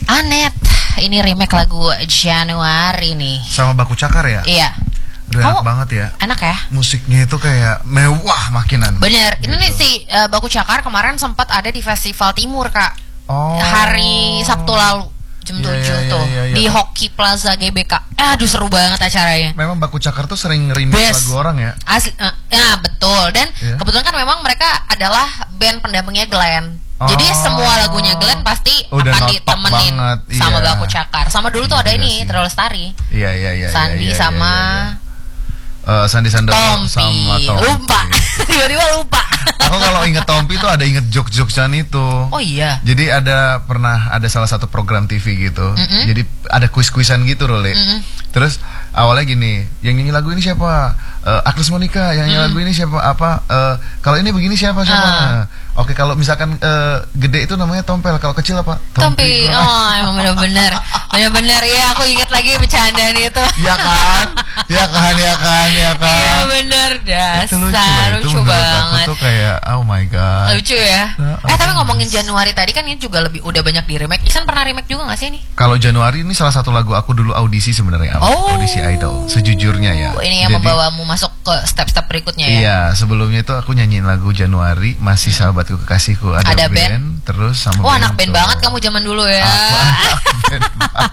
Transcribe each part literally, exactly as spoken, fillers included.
Anet, ini remake lagu Januari nih. Sama Baku Cakar ya? Iya. Udah enak Oh, banget ya. Enak ya? Musiknya itu kayak mewah makinan. Bener. Ini Gitu. nih si uh, Baku Cakar kemarin sempat ada di Festival Timur, Kak. Oh. Hari Sabtu lalu jam Iya, tujuh iya, tuh iya, iya. di Hoki Plaza G B K. Aduh seru banget acaranya. Memang Baku Cakar tuh sering remix Best. lagu orang ya. Asli, uh, ya betul. Dan Iya. kebetulan kan memang mereka adalah band pendampingnya Glenn. Oh. Jadi semua lagunya Glenn pasti Udah akan notok ditemenin banget, sama iya. Baku Cakar. Sama dulu tuh ada Iya ini sih. Terlalu Lestari, Iya iya iya. Sandi iya, iya, sama iya, iya. Eh, Sandi Sandoro Tompi. sama Tompi. Lupa. Tiba-tiba lupa. Aku kalau inget Tompi tuh ada inget jokes-jokesan itu. Oh iya. Jadi ada pernah ada salah satu program T V gitu. Mm-mm. Jadi ada kuis-kuisan gitu Role. Mm-mm. Terus awalnya gini, yang nyanyi lagu ini siapa? Eh, Agnes Monica. Yang nyanyi Mm. lagu ini siapa? Apa? Eh, kalau ini begini siapa siapa? Ah. Nah, oke, kalau misalkan eh, gede itu namanya Tompel. Kalau kecil apa? Tompi. Oh, emang bener-bener. Bener-bener ya, aku inget lagi bercandaan itu. Ya kan? Ya kan? Ya kan? Ya kan? Iya bener, Itu lucu, dasar itu lucu, menurut banget. aku tuh kayak oh my god. Lucu ya. Nah, Eh tapi oh, ngomongin yes. Januari tadi kan ini juga lebih udah banyak di remake. Isan pernah remake juga gak sih ini? Kalau Januari ini salah satu lagu aku dulu audisi sebenarnya, Oh. audisi idol. Sejujurnya ya. Ini yang Jadi, membawamu masuk ke step-step berikutnya ya. iya, sebelumnya itu aku nyanyiin lagu Januari, Masih Sahabatku Kekasihku, ada, Ada band, terus sama Wah anak band Bento. banget kamu zaman dulu ya. Aku anak band banget.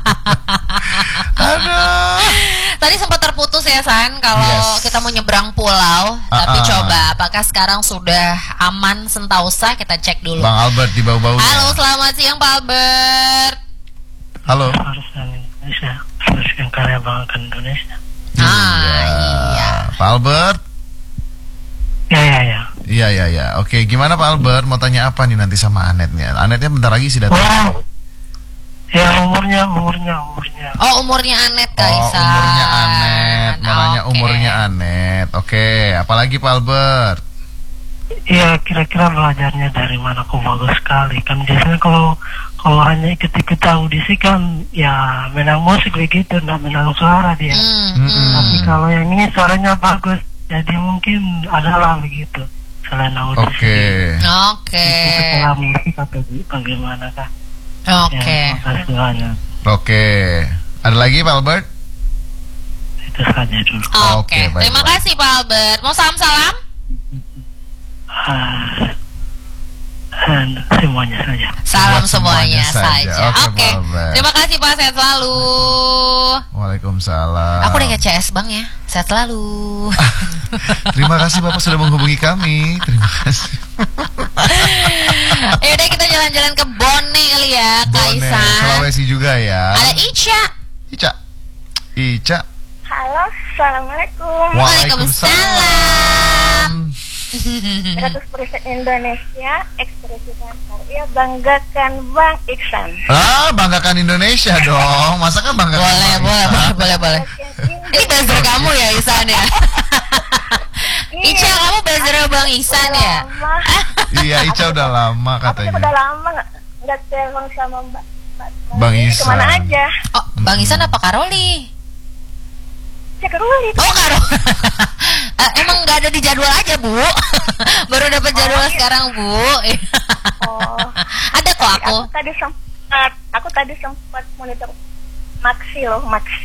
Aduh. Tadi sempat terputus ya San kalau Yes. kita mau nyebrang pulau. Tapi Ah, ah. coba apakah sekarang sudah aman Sentausa? Kita cek dulu. Bang Albert di bau-baunya. Halo selamat siang Pak Albert. Halo. Harus dari Indonesia, teruskan karya banggakan Indonesia. Ah iya. Pak Albert. Ya ya ya. Iya iya iya. Oke, gimana Pak Albert? Mau tanya apa nih nanti sama Anetnya? Anetnya bentar lagi sih datang. Wow. Ya umurnya umurnya umurnya. Oh umurnya Anet Oh, Kaisa. umurnya Anet. Mau nanya Oke. umurnya Anet. Oke, apalagi Pak Albert? Iya kira-kira belajarnya dari mana kok bagus sekali kan biasanya kalau kalau hanya ikut-ikut audisi kan ya menang musik begitu, nggak menang suara dia. Hmm, Mm-mm. hmm. Tapi kalau yang ini suaranya bagus, jadi mungkin adalah begitu selain audisi. Oke. Oke. Itu setelah musik atau bagaimana kah? Oke. Ya, makasih banyak. Oke. Ada lagi Pak Albert? Itu saja dulu. Oke. Oke, baik, Terima baik. kasih Pak Albert. Mau salam-salam? Ah, and semuanya saja. Salam Buat semuanya, semuanya saja. saja. Oke, Oke. Pak Albert. Terima kasih Pak, sehat selalu. Waalaikumsalam. Aku udah kayak C S Bang ya. Sehat selalu. Terima kasih Bapak sudah menghubungi kami. Terima kasih. Ya udah kita jalan-jalan ke Bone kali ya, Bone, Kaisa. Sulawesi juga ya. Ada Ica. Ica. Ica. Halo, assalamualaikum. Waalaikumsalam. seratus persen Indonesia, ekspresikan karya, banggakan Bang Iksan. Ah, banggakan Indonesia dong. Masa kan banggakan Boleh, Bang boleh, Ica? boleh, boleh, boleh. Ini buzzer kamu ya, Isan ya? Ica, kamu buzzer Bang Isan ya? Lama. Iya, Ica udah lama Aku juga udah katanya. lama nggak nggak telepon sama Mbak. Mbak- Bang ini Iksan. Kemana aja? Oh, Bang Isan apa Karoli? Cek Ruli. Oh, Karoli. Eh, emang nggak ada di jadwal aja, Bu? Baru dapat jadwal sekarang, Bu. Oh. Ada kok aku. Aku tadi sempat, aku tadi sempat monitor Maxi loh, Maxi.